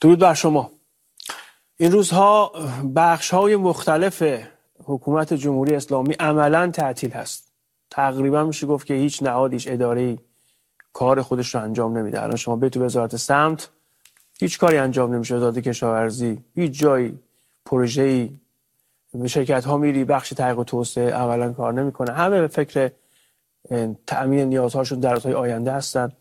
درود بر شما. این روزها بخش‌های مختلف حکومت جمهوری اسلامی عملاً تعطیل هست. تقریبا میشه گفت که هیچ نهاد، هیچ اداره‌ای کار خودش رو انجام نمیده. الان شما برید تو وزارت سمت، هیچ کاری انجام نمیشه. وزارت کشاورزی، هیچ جایی پروژه‌ای، شرکت‌ها میری بخش تحقیق و توسعه عملاً کار نمیکنه. همه به فکر تأمین نیازهاشون در روزهای آینده هستن.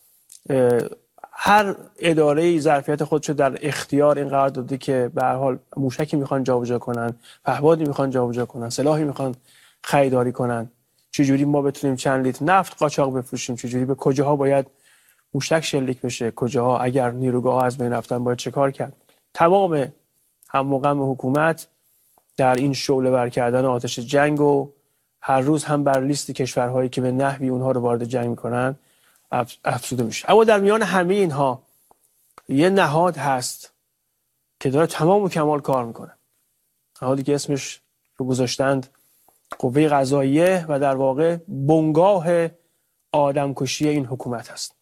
هر اداره‌ای ظرفیت خودش رو در اختیار این قرار داده که به هر حال موشکی میخوان جابجا کنن، پهپادی میخوان جابجا کنن، سلاحی میخوان خریداری کنن، چجوری ما بتونیم چند لیتر نفت قاچاق بفروشیم، چجوری به کجاها باید موشک شلیک بشه، کجاها اگر نیروگاه از بین رفتن باید چه کار کرد. تمام هم غم حکومت در این شعله ور کردن آتش جنگ و هر روز هم بر لیست کشورهایی که به نحوی اونها رو وارد جنگ میکنن افزوده میشه. اما در میان همه اینها یه نهاد هست که داره تمام و کمال کار میکنه. نهادی که اسمش رو گذاشتند قوه قضاییه و در واقع بنگاه آدمکشی این حکومت هست.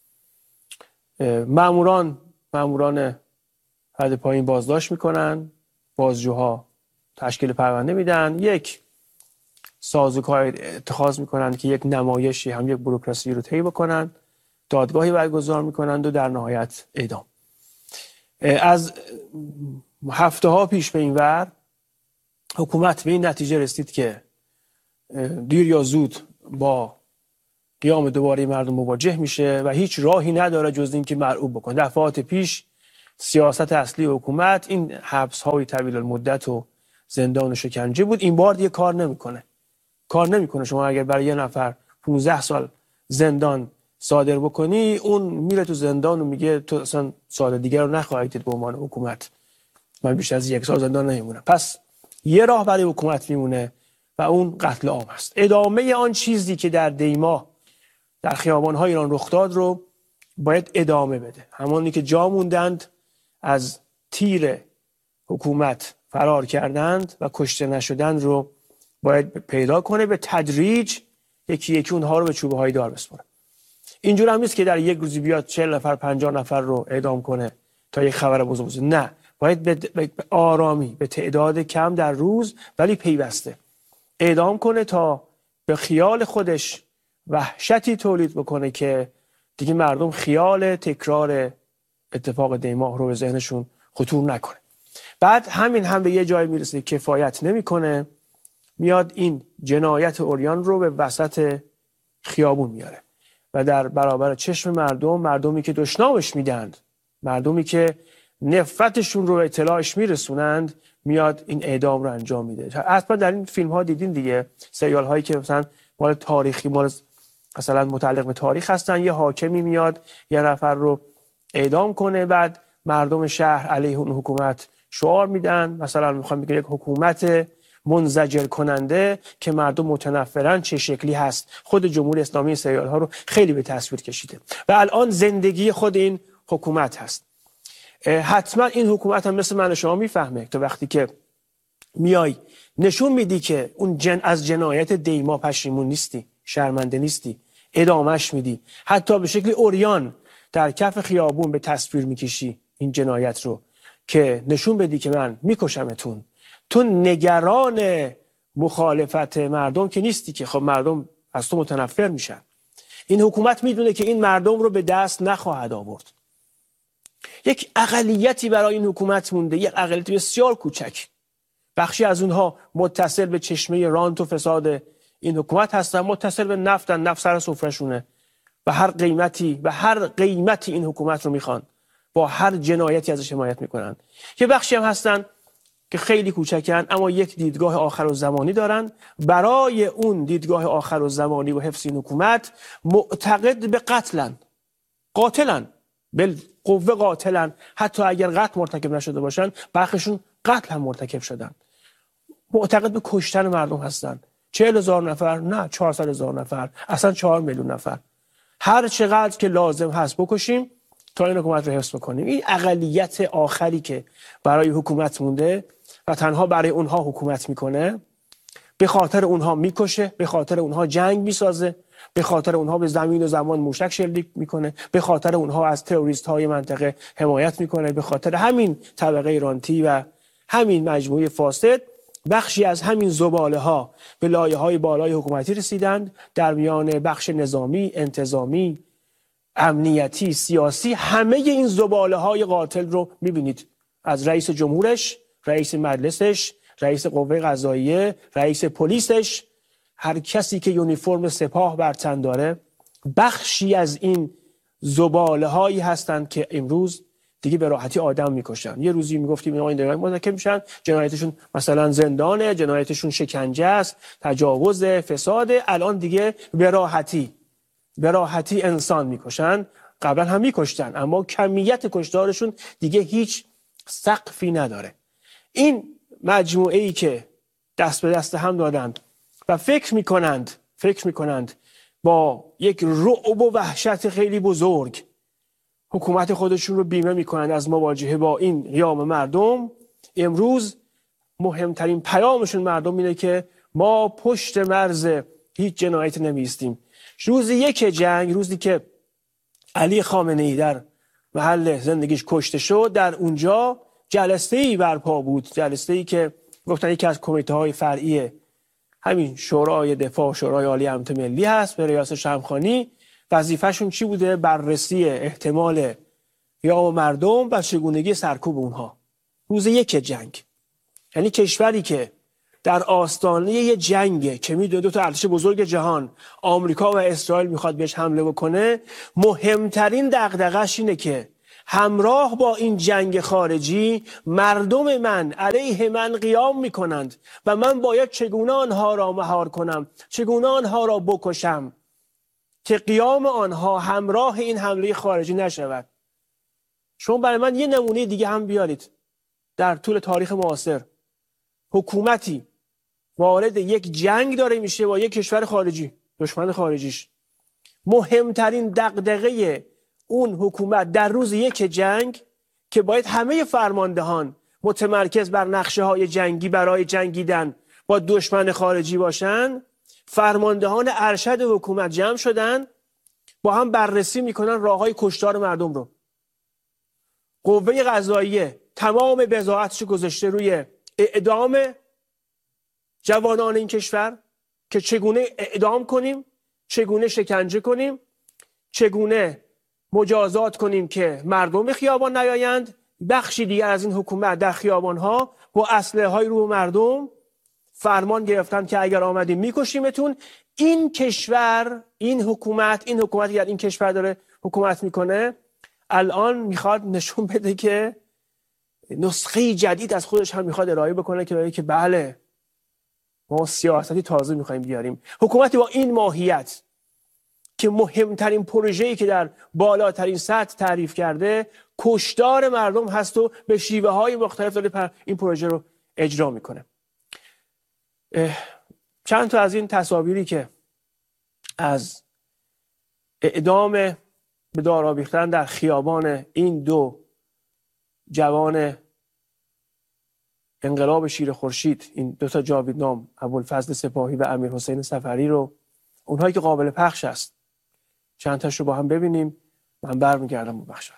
ماموران حد پایین بازداشت میکنن، بازجوها تشکیل پرونده میدن، یک سازوکار اتخاذ میکنن که یک نمایشی هم یک بوروکراسی رو طی بکنن، دادگاهی برگزار میکنند و در نهایت اعدام. از هفته ها پیش به این ور حکومت به این نتیجه رسید که دیر یا زود با قیام دوباره مردم مواجه میشه و هیچ راهی نداره جز این که مرعوب بکنه. دفعات پیش سیاست اصلی حکومت این حبس های طویل المدت و زندان و شکنجه بود. این بار دیگه کار نمیکنه. شما اگر برای یه نفر 15 سال زندان صادر بکنی، اون میره تو زندان و میگه تو اصلا سال دیگر رو نخواهید دید به عنوان حکومت، من بیشتر از 1 سال زندان نمیمونم. پس یه راه برای حکومت میمونه و اون قتل عام است. ادامه آن چیزی که در دیما در خیابان‌های ایران رخ داد رو باید ادامه بده. همونی که جا موندند، از تیر حکومت فرار کردند و کشته نشدند رو باید پیدا کنه، به تدریج یکی یکی اونها رو به چوبه های دار بسپاره. اینجور هم نیست که در یک روزی بیاد 40 نفر 50 نفر رو اعدام کنه تا یک خبر بزرگ. نه، باید به آرامی، به تعداد کم در روز ولی پیوسته اعدام کنه تا به خیال خودش وحشتی تولید بکنه که دیگه مردم خیال تکرار اتفاق دیماه رو به ذهنشون خطور نکنه. بعد همین هم به یه جای میرسه کفایت نمیکنه، میاد این جنایت عریان رو به وسط خیابون میاره و در برابر چشم مردمی که دشنامش میدند، مردمی که نفرتشون رو به اطلاعش میرسونند، میاد این اعدام رو انجام میده. حتما در این فیلم ها دیدین دیگه، سریال هایی که مثلا مال تاریخی، مال مثلا متعلق به تاریخ هستن، یه حاکمی میاد یه نفر رو اعدام کنه، بعد مردم شهر علیه اون حکومت شعار میدن، مثلا میخوام بگم یک حکومت منزجر کننده که مردم متنفرن چه شکلی هست. خود جمهوری اسلامی این سریال ها رو خیلی به تصویر کشیده و الان زندگی خود این حکومت هست. حتما این حکومت هم مثل من و شما میفهمه تا وقتی که میای نشون میدی که اون از جنایت دیما پشیمون نیستی، شرمنده نیستی، ادامهش میدی، حتی به شکل عریان در کف خیابون به تصویر میکشی این جنایت رو که نشون بدی که من میکشمتون. تو نگران مخالفت مردم که نیستی که خب مردم از تو متنفر میشن. این حکومت میدونه که این مردم رو به دست نخواهد آورد. یک اقلیتی برای این حکومت مونده، یک اقلیت بسیار کوچک. بخشی از اونها متصل به چشمه رانت و فساد این حکومت هستن، متصل به نفتن، نفت سر سفرشونه و هر قیمتی این حکومت رو میخوان، با هر جنایتی ازش حمایت میکنن. یه بخشی هم هستن که خیلی کوچکن اما یک دیدگاه آخرالزمانی دارن. برای اون دیدگاه آخرالزمانی و حفظ این حکومت معتقد به قاتلن، بالقوه قاتلن. حتی اگر قتل مرتکب نشده باشن، برخیشون قتل هم مرتکب شدن. معتقد به کشتن مردم هستن. 40,000 نفر، نه 400,000 نفر، اصلا 4 میلیون نفر، هر چقدر که لازم هست بکشیم تا این حکومت رو حفظ بکنیم. این اقلیت آخری که برای حکومت مونده و تنها برای اونها حکومت میکنه، به خاطر اونها میکشه، به خاطر اونها جنگ میسازه، به خاطر اونها به زمین و زمان موشک شلیک میکنه، به خاطر اونها از تروریست های منطقه حمایت میکنه، به خاطر همین طبقه رانتی و همین مجموعه فاسد بخشی از همین زباله ها به لایه های بالای حکومتی رسیدند. در میان بخش نظامی، انتظامی، امنیتی، سیاسی، همه این زباله های قاتل رو میبینید، از رئیس جمهورش، رئیس مجلسش، رئیس قوه قضاییه، رئیس پلیسش، هر کسی که یونیفرم سپاه بر تن داره، بخشی از این زباله هایی هستند که امروز دیگه به راحتی آدم میکشن. یه روزی میگفتیم اینا این مذاکره میشن، جنایتشون مثلا زندانه، جنایتشون شکنجه است، تجاوز، فساد. الان دیگه به راحتی انسان میکشن. قبلا هم میکشتن، اما کمیت کشتارشون دیگه هیچ سقفی نداره. این مجموعه ای که دست به دست هم دادند و فکر میکنند با یک رعب و وحشت خیلی بزرگ حکومت خودشون رو بیمه میکنند از مواجهه با این قیام مردم، امروز مهمترین پیامشون مردم اینه که ما پشت مرز هیچ جنایت نمیستیم. روز یک جنگ، روزی که علی خامنه‌ای در محل زندگیش کشته شد، در اونجا جلسه‌ای برپا بود، جلسه‌ای که گفتن یکی از کمیته‌های فرعی همین شورای دفاع، شورای عالی امنیت ملی هست به ریاست شمخانی. وظیفه‌شون چی بوده؟ بررسی احتمال قیام مردم و چگونگی سرکوب اونها. روز یک جنگ، یعنی کشوری که در آستانه یه جنگه که میدونه دو تا ارتش بزرگ جهان، آمریکا و اسرائیل، میخواد بهش حمله بکنه، مهمترین دغدغه‌اش اینه که همراه با این جنگ خارجی مردم من علیه من قیام میکنند و من باید چگونه آنها را مهار کنم، چگونه آنها را بکشم که قیام آنها همراه این حمله خارجی نشود. شما برای من یه نمونه دیگه هم بیارید. در طول تاریخ معاصر حکومتی وارد یک جنگ داره میشه با یک کشور خارجی، دشمن خارجیش، مهمترین دغدغه اون حکومت در روز یک جنگ که باید همه فرماندهان متمرکز بر نقشه های جنگی برای جنگیدن با دشمن خارجی باشن، فرماندهان ارشد حکومت جمع شدن، با هم بررسی میکنن راههای کشتار مردم رو. قوه قضاییه تمام بضاعتش گذاشته روی اعدام جوانان این کشور که چگونه اعدام کنیم، چگونه شکنجه کنیم، چگونه مجازات کنیم که مردم به خیابان نیایند. بخشی دیگر از این حکومت در خیابانها با اسلحه‌های رو مردم فرمان گرفتن که اگر آمدیم میکشیمتون. این کشور، این حکومتی که در این کشور داره حکومت میکنه، الان میخواد نشون بده که نسخه جدید از خودش هم میخواد ارائه بکنه که بگه که بله ما سیاستی تازه میخوایم بیاریم. حکومتی با این ماهیت که مهمترین پروژه‌ای که در بالاترین سطح تعریف کرده کشتار مردم هست و به شیوه‌های مختلف داره این پروژه رو اجرا میکنه. چند تا از این تصاویری که از اعدام به دار آویختن در خیابان این دو جوان انقلاب شیر خورشید، این دو تا جاویدنام، ابوالفضل سپاهی و امیرحسین صفری رو، اونهایی که قابل پخش است، چند تاش رو با هم ببینیم. من برمیگردم به بخش بعد.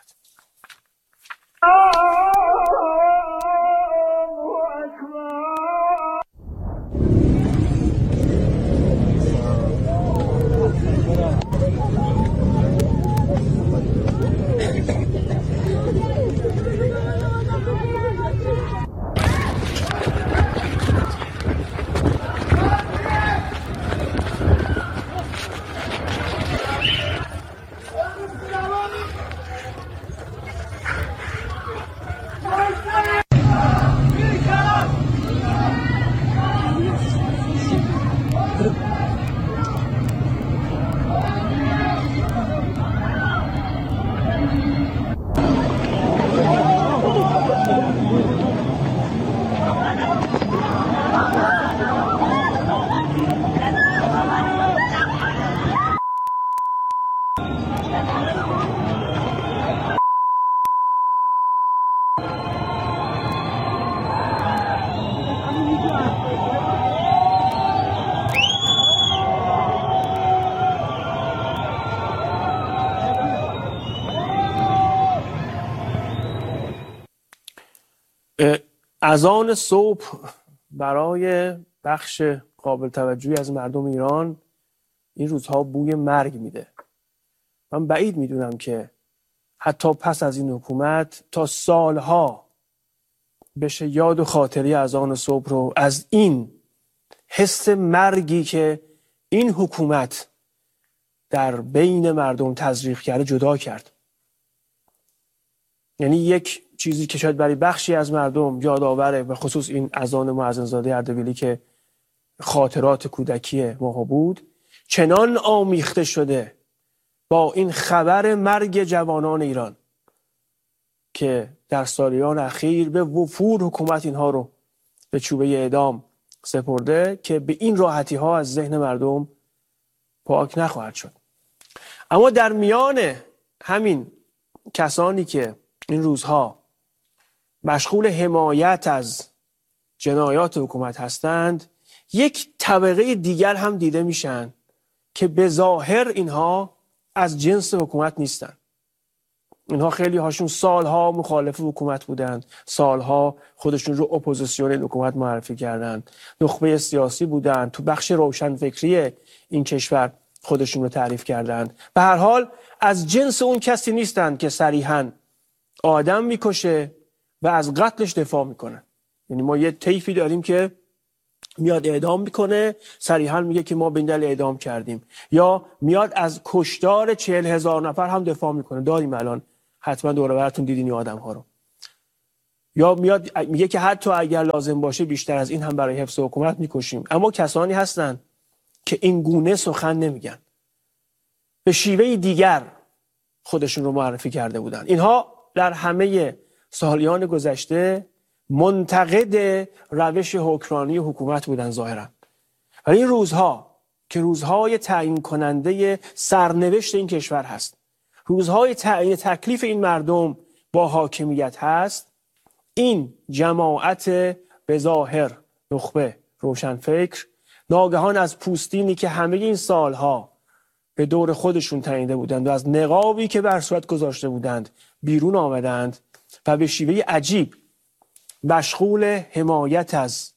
اذان صبح برای بخش قابل توجهی از مردم ایران این روزها بوی مرگ میده. من بعید میدونم که حتی پس از این حکومت تا سالها بشه یاد و خاطری اذان صبح رو از این حس مرگی که این حکومت در بین مردم تزریق کرده جدا کرد. یعنی یک چیزی که شاید برای بخشی از مردم یادآوره، به خصوص این اذان مؤذن‌زاده اردبیلی که خاطرات کودکی ما بود، چنان آمیخته شده با این خبر مرگ جوانان ایران که در سالیان اخیر به وفور حکومت اینها رو به چوبه اعدام سپرده که به این راحتی ها از ذهن مردم پاک نخواهد شد. اما در میان همین کسانی که این روزها مشغول حمایت از جنایات حکومت هستند، یک طبقه دیگر هم دیده میشن که به ظاهر اینها از جنس حکومت نیستن. اینها خیلی هاشون سالها مخالف حکومت بودند، سالها خودشون رو اپوزیسیون این حکومت معرفی کردند، نخبه سیاسی بودند، تو بخش روشنفکری این کشور خودشون رو تعریف کردند. به هر حال از جنس اون کسی نیستند که صریحاً آدم میکشه و از قتلش دفاع میکنه. یعنی ما یه طیفی داریم که میاد اعدام میکنه، صریحاً میگه که ما به این دلیل اعدام کردیم، یا میاد از کشتار 40,000 نفر هم دفاع میکنه. داریم الان، حتما دور و براتون دیدین این آدم ها رو. یا میاد میگه که حتی اگر لازم باشه بیشتر از این هم برای حفظ حکومت میکشیم. اما کسانی هستن که این گونه سخن نمیگن، به شیوه دیگر خودشون رو معرفی کرده بودن. اینها در همه سالیان گذشته منتقد روش حکمرانی حکومت بودن ظاهرا، ولی این روزها که روزهای تعیین کننده سرنوشت این کشور هست، روزهای تعیین تکلیف این مردم با حاکمیت هست، این جماعت به ظاهر نخبه روشنفکر ناگهان از پوستینی که همه این سالها به دور خودشون تنیده بودند و از نقابی که بر صورت گذاشته بودند بیرون آمدند و به شیوه عجیب مشغول حمایت از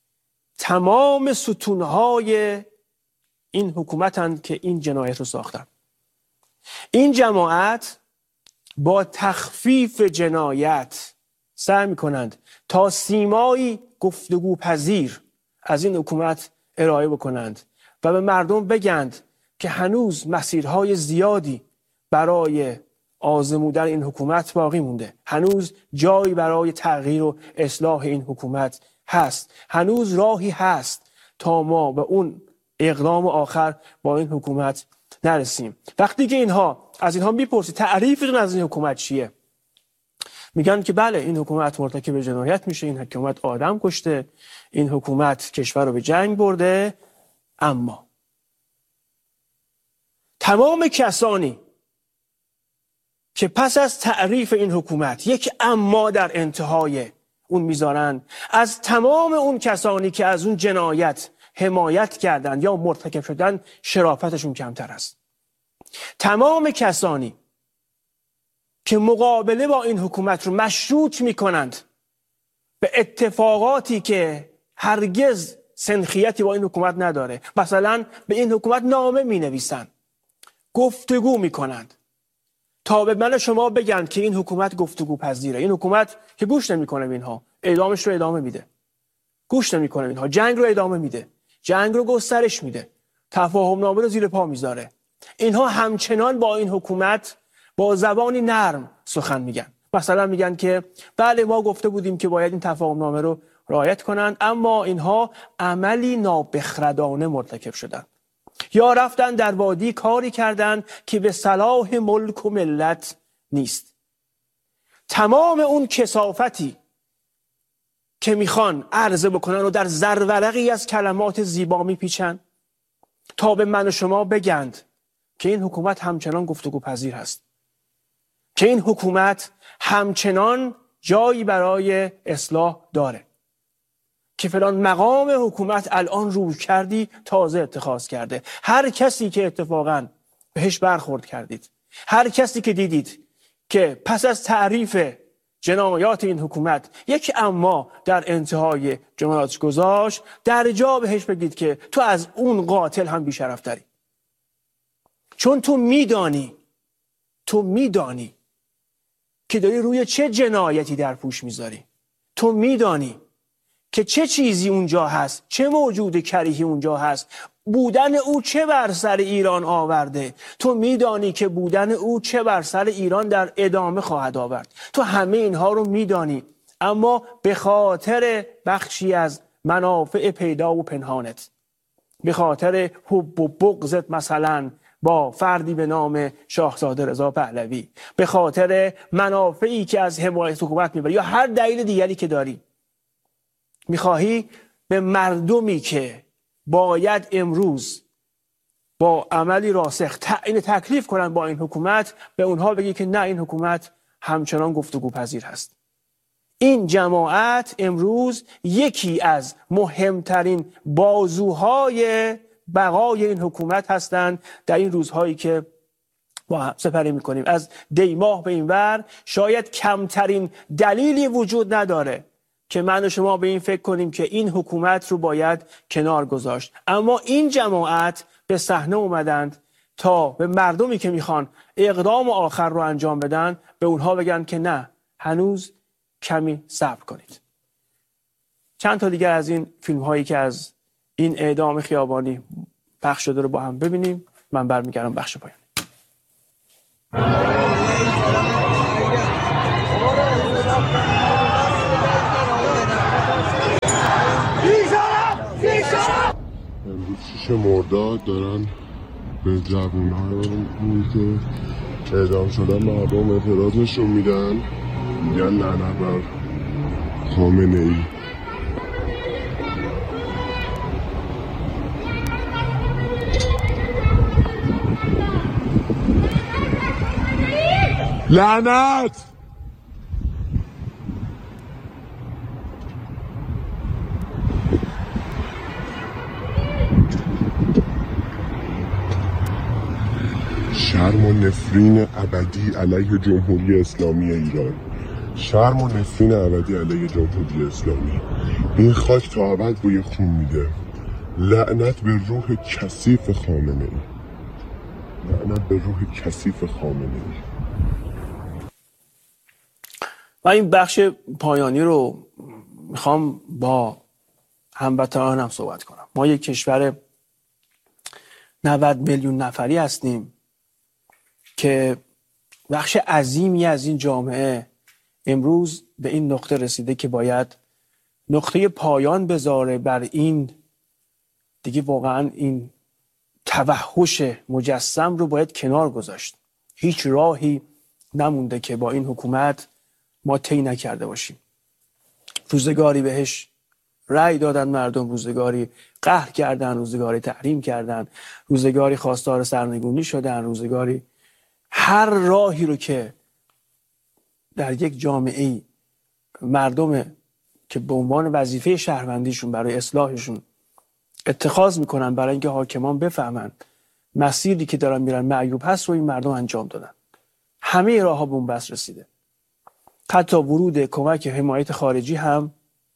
تمام ستونهای این حکومتند که این جنایت رو ساختن. این جماعت با تخفیف جنایت سعی میکنند تا سیمایی گفتگو پذیر از این حکومت ارائه بکنند و به مردم بگند که هنوز مسیرهای زیادی برای آزمودن این حکومت باقی مونده، هنوز جایی برای تغییر و اصلاح این حکومت هست، هنوز راهی هست تا ما به اون اقدام آخر با این حکومت نرسیم. وقتی که از اینها میپرسید تعریفتون از این حکومت چیه، میگن که بله این حکومت مرتکب جنایت میشه، این حکومت آدم کشته، این حکومت کشور رو به جنگ برده. اما تمام کسانی که پس از تعریف این حکومت یک اما در انتهای اون میذارن، از تمام اون کسانی که از اون جنایت حمایت کردند یا مرتکب شدن شرافتشون کمتر است. تمام کسانی که مقابله با این حکومت رو مشروط میکنند به اتفاقاتی که هرگز سنخیتی با این حکومت نداره، مثلا به این حکومت نامه مینویسند، گفتگو میکنند تا به من شما بگن که این حکومت گفتگو پذیره. این حکومت که گوش نمیکنه به اینها، اعدامش رو ادامه میده. گوش نمیکنه به اینها، جنگ رو ادامه میده، جنگ رو گسترش میده، تفاهم نامه رو زیر پا میذاره. اینها همچنان با این حکومت با زبانی نرم سخن میگن. مثلا میگن که بله ما گفته بودیم که باید این تفاهم نامه رو رعایت کنند، اما اینها عملی نابخردانه مرتکب شدن، یا رفتن در وادی کاری کردن که به صلاح ملک و ملت نیست. تمام اون کثافتی که میخوان عرضه بکنن و در زرورقی از کلمات زیبا میپیچن تا به من و شما بگند که این حکومت همچنان گفتگو پذیر هست، که این حکومت همچنان جایی برای اصلاح داره، که فلان مقام حکومت الان روی کردی تازه اتخاذ کرده. هر کسی که اتفاقاً بهش برخورد کردید، هر کسی که دیدید که پس از تعریف جنایات این حکومت یک اما در انتهای جنایاتش گذاشت، در جا بهش بگید که تو از اون قاتل هم بیشرفتری. چون تو میدانی که داری روی چه جنایتی در پوش میذاری. تو میدانی که چه چیزی اونجا هست، چه موجود کریهی اونجا هست، بودن او چه بر سر ایران آورده. تو میدانی که بودن او چه بر سر ایران در ادامه خواهد آورد. تو همه اینها رو میدانی، اما به خاطر بخشی از منافع پیدا و پنهانت، به خاطر حب و بغضت مثلا با فردی به نام شاهزاده رضا پهلوی، به خاطر منافعی که از حمایت حکومت میبری یا هر دلیل دیگری که داری، میخواهی به مردمی که باید امروز با عملی راسخ تعیین تکلیف کنن با این حکومت، به اونها بگی که نه، این حکومت همچنان گفتگو پذیر هست. این جماعت امروز یکی از مهمترین بازوهای بقای این حکومت هستند در این روزهایی که با هم سپری میکنیم. از دیماه به این ور شاید کمترین دلیلی وجود نداره که من و شما به این فکر کنیم که این حکومت رو باید کنار گذاشت، اما این جماعت به صحنه اومدند تا به مردمی که میخوان اقدام آخر رو انجام بدن به اونها بگن که نه، هنوز کمی صبر کنید. چند تا دیگر از این فیلم هایی که از این اعدام خیابانی پخش شده رو با هم ببینیم. من برمیگردم بخش پایان. امروز 6 مرداد دارن به جوان‌هایی که اعدام شدن مردم اعتراض نشون میدن، میگن لعنت بر خامنه ای. لعنت! شرم و نفرین ابدی علیه جمهوری اسلامی ایران. شرم و نفرین ابدی علیه جمهوری اسلامی. این خاک تا ابد بوی خون میده. لعنت به روح کثیف خامنه ای. لعنت به روح کثیف خامنه ای. و این بخش پایانی رو میخوام با هموطنانم صحبت کنم. ما یک کشور 90 میلیون نفری هستیم که بخش عظیمی از این جامعه امروز به این نقطه رسیده که باید نقطه پایان بذاره بر این دیگه، واقعا این توحش مجسم رو باید کنار گذاشت. هیچ راهی نمونده که با این حکومت ما طی نکرده باشیم. روزگاری بهش رأی دادن مردم، روزگاری قهر کردن، روزگاری تحریم کردن، روزگاری خواستار سرنگونی شدن، روزگاری هر راهی رو که در یک جامعه مردم که به عنوان وظیفه شهروندیشون برای اصلاحشون اتخاذ میکنن برای اینکه حاکمان بفهمن مسیری که دارن میرن معیوب هست رو این مردم انجام دادن. همه راه ها به اون بس رسیده. حتی ورود کمک حمایت خارجی هم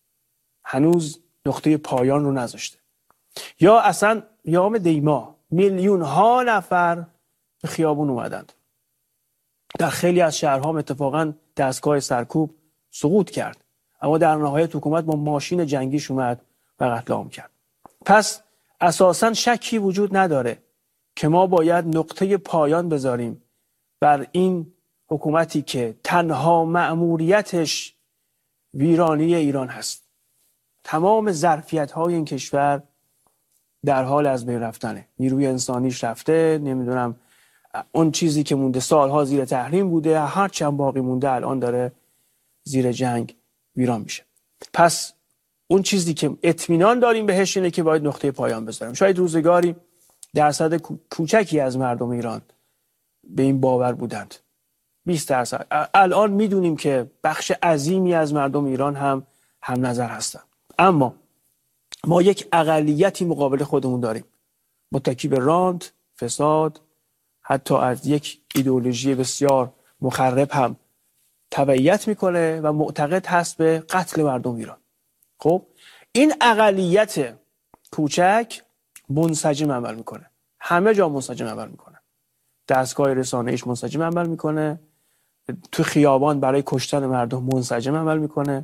هنوز نقطه پایان رو نذاشته. یا اصلا یام دیما میلیون ها نفر به خیابون اومدند. در خیلی از شهرها اتفاقا دستگاه سرکوب سقوط کرد، اما در نهایت حکومت با ماشین جنگیش اومد و قتل عام کرد. پس اساسا شکی وجود نداره که ما باید نقطه پایان بذاریم بر این حکومتی که تنها مأموریتش ویرانی ایران هست. تمام ظرفیت‌های این کشور در حال از بین رفتنه. نیروی انسانیش رفته، نمیدونم اون چیزی که مونده سالها زیر تحریم بوده، هر چند باقی مونده الان داره زیر جنگ ویران میشه. پس اون چیزی که اطمینان داریم بهش اینه که باید نقطه پایان بذاریم. شاید روزگاری درصد کوچکی از مردم ایران به این باور بودند، 20%. الان میدونیم که بخش عظیمی از مردم ایران هم نظر هستن. اما ما یک اقلیتی مقابل خودمون داریم، متکی به راند، فساد، حتی از یک ایدئولوژی بسیار مخرب هم تبعیت میکنه و معتقد هست به قتل مردم ایران. خب این اقلیت کوچک منسجم عمل میکنه، همه جا منسجم عمل میکنه، دستگاه رسانه‌ایش منسجم عمل میکنه، تو خیابان برای کشتن مردم منسجم عمل میکنه،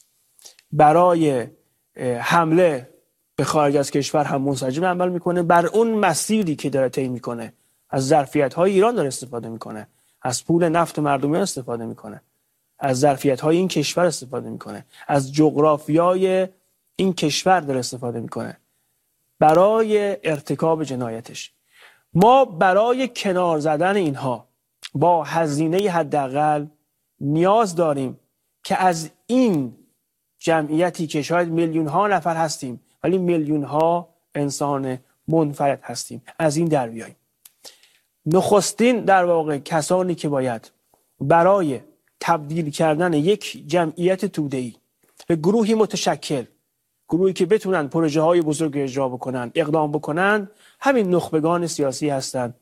برای حمله به خارج از کشور هم منسجم عمل میکنه، بر اون مسیری که داره طی میکنه از ظرفیت‌های ایران داره استفاده میکنه، از پول نفت مردمی استفاده میکنه، از ظرفیت‌های این کشور استفاده میکنه، از جغرافیای این کشور داره استفاده میکنه برای ارتکاب جنایتش. ما برای کنار زدن اینها با هزینه حداقل نیاز داریم که از این جمعیتی که شاید میلیون ها نفر هستیم ولی میلیون ها انسان منفرد هستیم از این در بیاییم. نخستین در واقع کسانی که باید برای تبدیل کردن یک جمعیت توده‌ای به گروهی متشکل، گروهی که بتونن پروژه های بزرگ اجرا بکنن، اقدام بکنن، همین نخبگان سیاسی هستن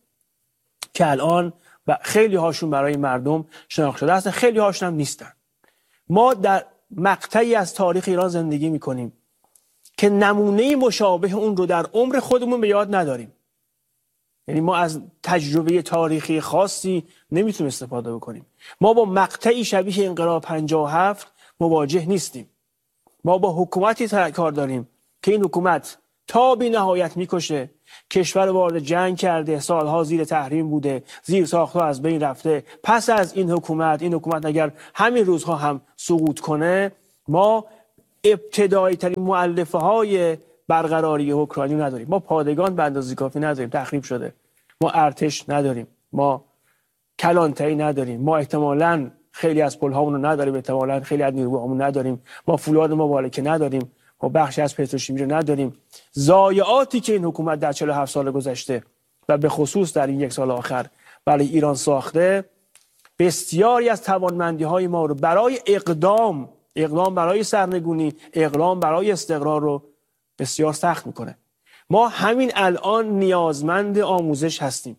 که الان و خیلی هاشون برای مردم شناخته شده هستن، خیلی هاشون هم نیستن. ما در مقطعی از تاریخ ایران زندگی میکنیم که نمونه مشابه اون رو در عمر خودمون به یاد نداریم. یعنی ما از تجربه تاریخی خاصی نمیتونیم استفاده بکنیم. ما با مقطعی شبیه انقلاب 57 مواجه نیستیم. ما با حکومتی کار داریم که این حکومت تا بی نهایت میکشه، کشور وارد جنگ کرده، سالها زیر تحریم بوده، زیر ساختها از بین رفته. پس از این حکومت اگر همین روزها هم سقوط کنه، ما ابتدایی ترین مؤلفه های برقراری حکمرانی نداریم. ما پادگان به اندازه کافی نداریم، تخریب شده. ما ارتش نداریم، ما کلانتری نداریم، ما احتمالاً خیلی از پل‌هامون رو نداریم، احتمالاً خیلی از نیروهامون نداریم، ما فولاد مبارکه نداریم، ما بخشی از پتروشیمی رو نداریم. ضایعاتی که این حکومت در 47 سال گذشته و به خصوص در این یک سال آخر برای ایران ساخته، بسیاری از توانمندی‌های ما رو برای اقدام برای سرنگونی، اقدام برای استقرار رو بسیار سخت میکنه. ما همین الان نیازمند آموزش هستیم.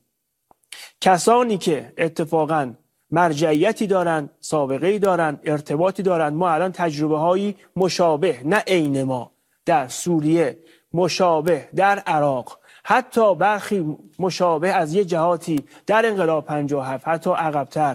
کسانی که اتفاقاً مرجعیتی دارن، سابقه‌ای دارن، ارتباطی دارن، ما الان تجربه‌هایی مشابه، نه عین ما، در سوریه، مشابه در عراق، حتی برخی مشابه از یه جهاتی در انقلاب 57، حتی عقب‌تر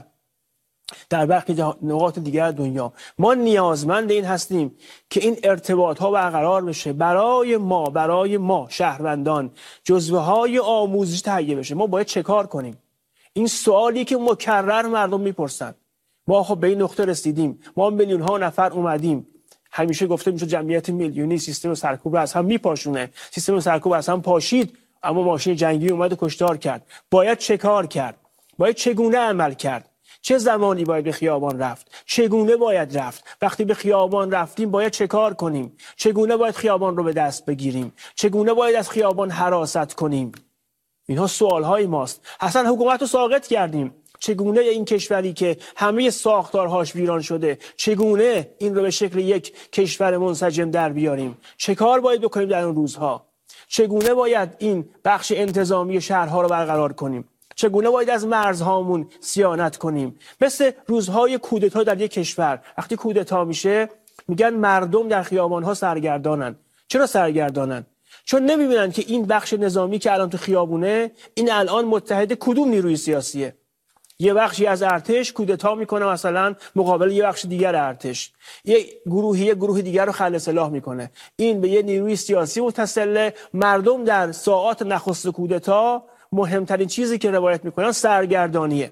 در برخی نقاط دیگر دنیا. ما نیازمند این هستیم که این ارتباط ها برقرار بشه، برای ما شهروندان جزوه های آموزشی تهیه بشه. ما باید چه کار کنیم؟ این سوالی که مکرر مردم میپرسن. ما خب به این نقطه رسیدیم، ما میلیون ها نفر اومدیم، همیشه گفته میشه جمعیت میلیونی سیستم سرکوب رو از هم میپاشونه، سیستم سرکوب از هم پاشید، اما ماشین جنگی اومد و کشتار کرد. باید چه کار کرد؟ باید چگونه عمل کرد؟ چه زمانی باید به خیابان رفت؟ چگونه باید رفت؟ وقتی به خیابان رفتیم باید چه کار کنیم؟ چگونه باید خیابان رو به دست بگیریم؟ چگونه باید از خیابان حراست کنیم؟ اینها سوالهای ماست. اصلا حکومت رو ساقط کردیم. چگونه این کشوری که همه ساختارهاش ویران شده، چگونه این رو به شکل یک کشور منسجم در بیاریم؟ چه کار باید بکنیم در اون روزها؟ چگونه باید این بخش انتظامی شهرها رو برقرار کنیم؟ چگونه باید از مرزهامون صیانت کنیم؟ مثل روزهای کودتا در یک کشور، وقتی کودتا میشه میگن مردم در خیابانها سرگردانن. چرا سرگردانن؟ چون نمیبینن که این بخش نظامی که الان تو خیابونه، این الان متحد کدوم نیروی سیاسیه. یه بخشی از ارتش کودتا میکنه مثلا مقابل یه بخش دیگر ارتش، یه گروه دیگر رو خلع سلاح میکنه، این به یه نیروی سیاسی متصله. مردم در ساعات نخست کودتا مهمترین چیزی که روایت میکنن سرگردانیه.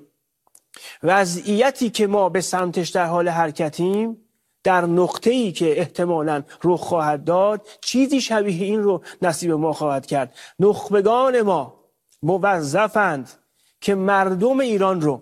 وضعیتی که ما به سمتش در حال حرکتیم، در نقطه‌ای که احتمالاً رخ خواهد داد، چیزی شبیه این رو نصیب ما خواهد کرد. نخبگان ما موظفند که مردم ایران رو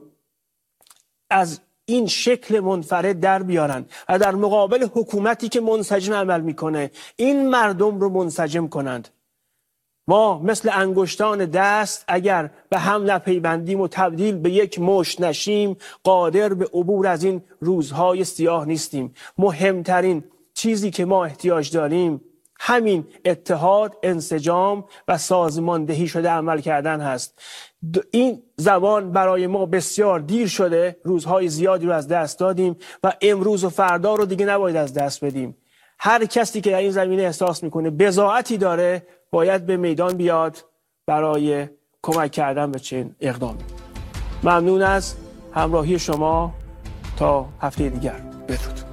از این شکل منفرد در بیارن و در مقابل حکومتی که منسجم عمل میکنه این مردم رو منسجم کنند. ما مثل انگشتان دست اگر به هم نپیوندیم و تبدیل به یک مشت نشیم، قادر به عبور از این روزهای سیاه نیستیم. مهمترین چیزی که ما احتیاج داریم همین اتحاد، انسجام و سازماندهی شده عمل کردن هست. این زمان برای ما بسیار دیر شده، روزهای زیادی رو از دست دادیم و امروز و فردا رو دیگه نباید از دست بدیم. هر کسی که در این زمینه احساس میکنه بضاعتی داره باید به میدان بیاد برای کمک کردن به چنین اقدامی. ممنون از همراهی شما، تا هفته دیگر. بدرود.